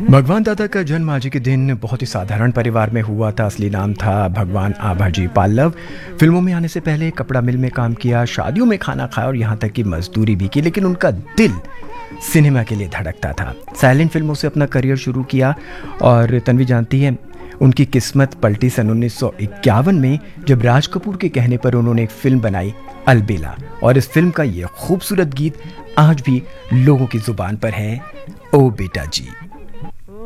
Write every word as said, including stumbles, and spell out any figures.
भगवान दादा का जन्म आज के दिन बहुत ही साधारण परिवार में हुआ था। असली नाम था भगवान आभाजी पाल्लव। फिल्मों में आने से पहले कपड़ा मिल में काम किया, शादियों में खाना खाया और यहाँ तक कि मजदूरी भी की, लेकिन उनका दिल सिनेमा के लिए धड़कता था। साइलेंट फिल्मों से अपना करियर शुरू किया और तन्वी जानती है उनकी किस्मत पलटी सन उन्नीस सौ इक्यावन में, जब राज कपूर के कहने पर उन्होंने एक फिल्म बनाई अलबेला, और इस फिल्म का ये खूबसूरत गीत आज भी लोगों की जुबान पर है, ओ बेटा जी।